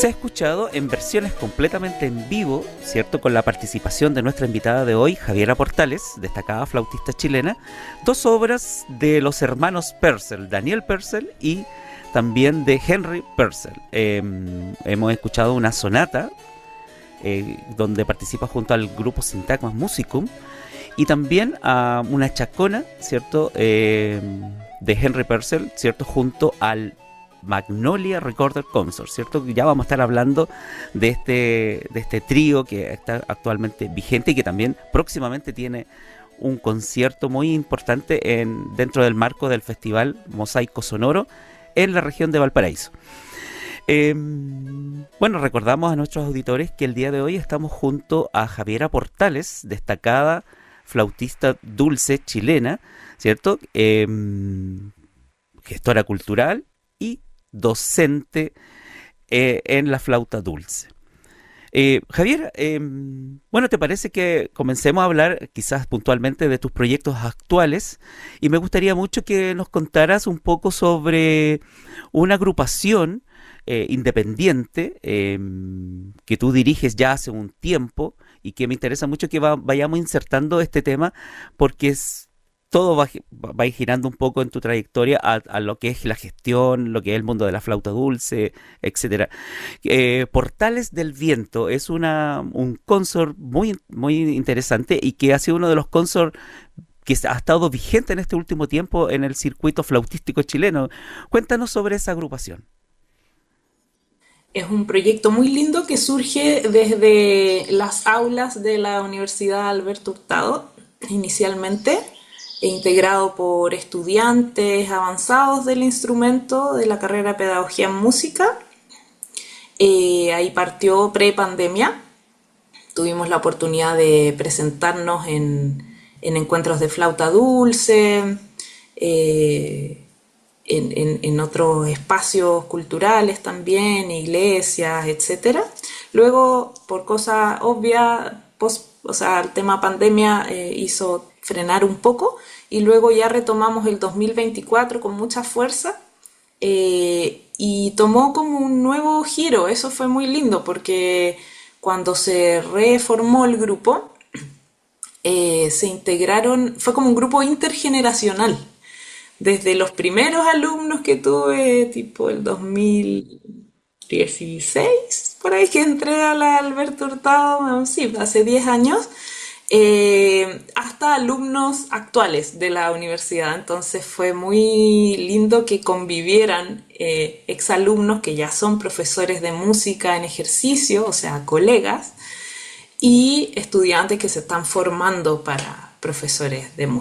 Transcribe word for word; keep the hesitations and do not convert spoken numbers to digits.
se ha escuchado en versiones completamente en vivo, ¿cierto? Con la participación de nuestra invitada de hoy, Javiera Portales, destacada flautista chilena, dos obras de los hermanos Purcell, Daniel Purcell y también de Henry Purcell. Eh, hemos escuchado una sonata eh, donde participa junto al grupo Syntagma Musicum, y también a una chacona, ¿cierto? Eh, de Henry Purcell, ¿cierto? Junto al Magnolia Recorder Consort, ¿cierto? Ya vamos a estar hablando de este, de este trío que está actualmente vigente y que también próximamente tiene un concierto muy importante en, dentro del marco del festival Mosaico Sonoro en la región de Valparaíso. Eh, bueno, recordamos a nuestros auditores que el día de hoy estamos junto a Javiera Portales, destacada flautista dulce chilena, ¿cierto? Eh, gestora cultural y docente eh, en la flauta dulce. Eh, Javier, eh, bueno, ¿te parece que comencemos a hablar quizás puntualmente de tus proyectos actuales? Y me gustaría mucho que nos contaras un poco sobre una agrupación eh, independiente eh, que tú diriges ya hace un tiempo y que me interesa mucho que va, vayamos insertando este tema porque es todo va, va a ir girando un poco en tu trayectoria a, a lo que es la gestión, lo que es el mundo de la flauta dulce, etcétera. Eh, Portales del Viento es una, un consort muy, muy interesante y que ha sido uno de los consort que ha estado vigente en este último tiempo en el circuito flautístico chileno. Cuéntanos sobre esa agrupación. Es un proyecto muy lindo que surge desde las aulas de la Universidad Alberto Hurtado, inicialmente, e integrado por estudiantes avanzados del instrumento de la carrera de Pedagogía en Música. Eh, ahí partió pre-pandemia. Tuvimos la oportunidad de presentarnos en, en encuentros de flauta dulce, eh, En, en, en otros espacios culturales también, iglesias, etcétera. Luego, por cosas obvias, post, o sea, el tema pandemia eh, hizo frenar un poco y luego ya retomamos el dos mil veinticuatro con mucha fuerza eh, y tomó como un nuevo giro. Eso fue muy lindo porque cuando se reformó el grupo, eh, se integraron, fue como un grupo intergeneracional. Desde los primeros alumnos que tuve, tipo el dos mil dieciséis, por ahí que entré a la Alberto Hurtado, sí, hace diez años, eh, hasta alumnos actuales de la universidad. Entonces fue muy lindo que convivieran eh, exalumnos que ya son profesores de música en ejercicio, o sea, colegas, y estudiantes que se están formando para profesores de música.